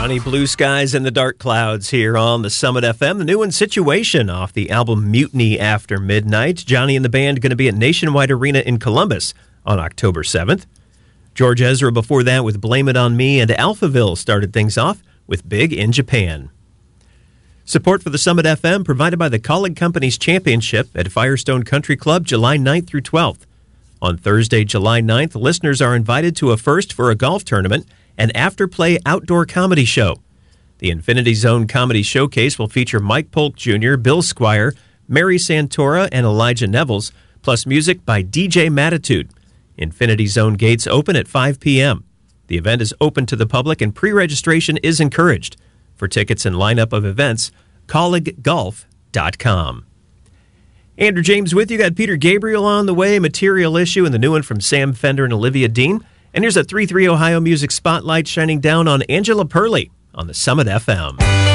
Johnny Blue Skies and the Dark Clouds here on the Summit FM. The new one, Situation, off the album Mutiny After Midnight. Johnny and the band going to be at Nationwide Arena in Columbus on October 7th. George Ezra before that with Blame It On Me, and Alphaville started things off with Big in Japan. Support for the Summit FM provided by the Colleague Companies Championship at Firestone Country Club July 9th through 12th. On Thursday, July 9th, listeners are invited to a first for a golf tournament and after-play outdoor comedy show. The Infinity Zone Comedy Showcase will feature Mike Polk Jr., Bill Squire, Mary Santora, and Elijah Nevels, plus music by DJ Mattitude. Infinity Zone gates open at 5 p.m. The event is open to the public and pre-registration is encouraged. For tickets and lineup of events, colleaguegolf.com. Andrew James with you. Got Peter Gabriel on the way, Material Issue, and the new one from Sam Fender and Olivia Dean. And here's a 3-3 Ohio Music Spotlight shining down on Angela Perley on the Summit FM.